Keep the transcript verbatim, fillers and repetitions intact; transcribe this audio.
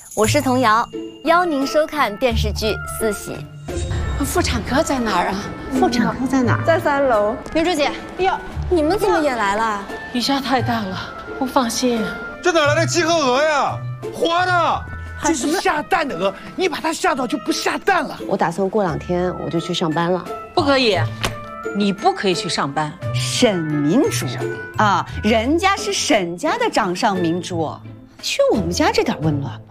我是童瑶，邀您收看电视剧《四喜》。 妇产科在哪儿啊？ 妇产科在哪儿？ 在三楼。 女主姐，哟，你们怎么也来了？ 雨下太大了，不放心。 这哪来的鸡和鹅呀？活的！ 这是下蛋的鹅，你把它吓到就不下蛋了。 我打算过两天我就去上班了。 不可以，你不可以去上班。 沈明珠啊，人家是沈家的掌上明珠，去我们家这点温暖吗？